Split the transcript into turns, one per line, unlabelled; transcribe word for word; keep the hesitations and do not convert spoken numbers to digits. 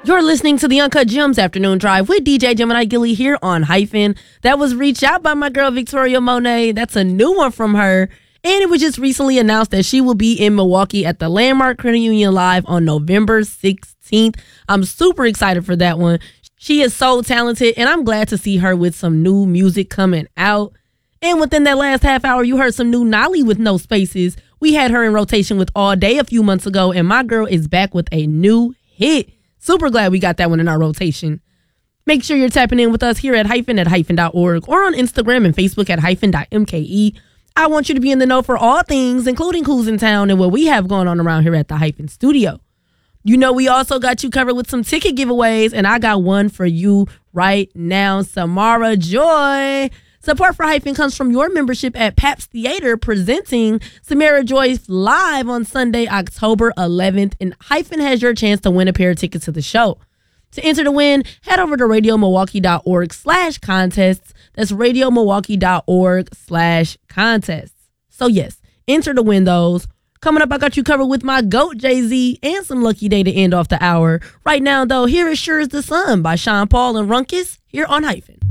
You're listening to the Uncut Gems Afternoon Drive with D J Gemini Gilly here on Hyphen. That was Reach Out by my girl Victoria Monet. That's a new one from her. And it was just recently announced that she will be in Milwaukee at the Landmark Credit Union Live on November sixteenth. I'm super excited for that one. She is so talented, and I'm glad to see her with some new music coming out. And within that last half hour, you heard some new Nolly with No Spaces. We had her in rotation with All Day a few months ago, and my girl is back with a new hit. Super glad we got that one in our rotation. Make sure you're tapping in with us here at hyphen at hyphen dot org or on Instagram and Facebook at hyphen dot M K E. I want you to be in the know for all things, including who's in town and what we have going on around here at the Hyphen Studio. You know, we also got you covered with some ticket giveaways, and I got one for you right now. Samara Joy. Support for Hyphen comes from your membership at Pabst Theater, presenting Samara Joy live on Sunday, October eleventh, and Hyphen has your chance to win a pair of tickets to the show. To enter to win, head over to radio milwaukee dot org slash contests. That's radio milwaukee dot org slash contests. So yes, enter to win those. Coming up, I got you covered with my GOAT, Jay-Z, and some Lucky Day to end off the hour. Right now, though, here is Sure as the Sun by Sean Paul and Runckus here on Hyphen.